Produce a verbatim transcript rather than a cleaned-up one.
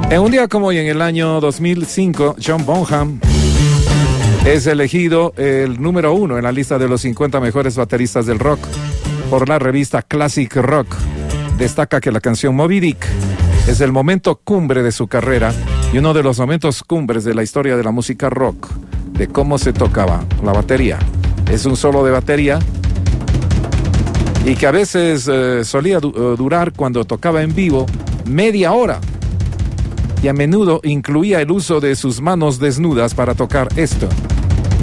En un día como hoy, en el año dos mil cinco, John Bonham es elegido el número uno en la lista de los cincuenta mejores bateristas del rock por la revista Classic Rock. Destaca que la canción Moby Dick es el momento cumbre de su carrera y uno de los momentos cumbres de la historia de la música rock, de cómo se tocaba la batería. Es un solo de batería y que a veces eh, solía du- durar, cuando tocaba en vivo, media hora. Y a menudo incluía el uso de sus manos desnudas para tocar esto.